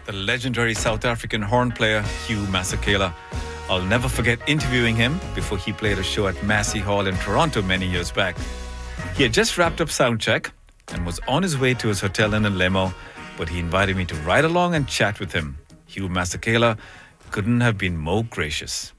the legendary South African horn player Hugh Masekela. I'll never forget interviewing him before he played a show at Massey Hall in Toronto many years back. He had just wrapped up soundcheck and was on his way to his hotel in a limo, but he invited me to ride along and chat with him. Hugh Masekela couldn't have been more gracious.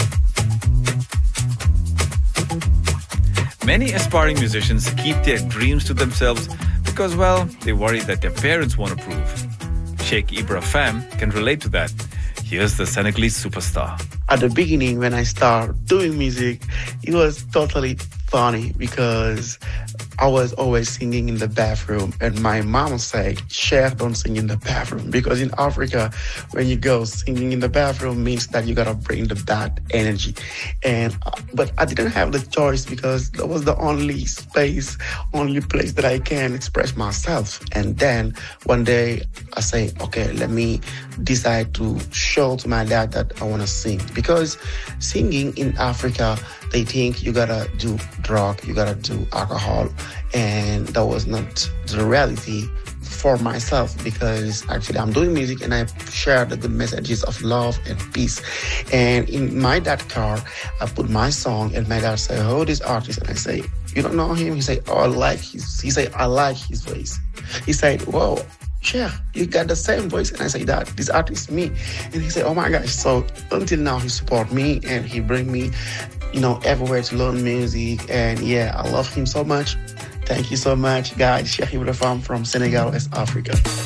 Many aspiring musicians keep their dreams to themselves because, well, they worry that their parents won't approve. Sheikh Ibra Fam can relate to that. Here's the Senegalese superstar. At the beginning, when I started doing music, it was totally funny because I was always singing in the bathroom, and my mom said, "Sheikh, don't sing in the bathroom," because in Africa, when you go singing in the bathroom means that you gotta bring the bad energy. But I didn't have the choice because that was the only place that I can express myself. And then one day I say, okay, let me decide to show to my dad that I want to sing, because singing in Africa, they think you gotta do drug, you gotta do alcohol, and that was not the reality for myself, because actually I'm doing music and I share the good messages of love and peace. And in my dad car, I put my song, and my dad said, "Oh, this artist," and I say, "You don't know him?" He said, "Oh, I like his voice." He said, "Whoa, Sheikh, you got the same voice." And I say, "That this artist is me." And he said, "Oh my gosh." So until now he support me and he bring me, everywhere to learn music. And yeah, I love him so much. Thank you so much, guys. Sheikh Ibra Fam from Senegal, West Africa.